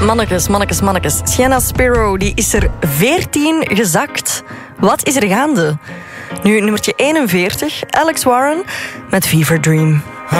Mannekes. Sienna Sparrow die is er 14 gezakt. Wat is er gaande? Nu, nummertje 41, Alex Warren met Fever Dream.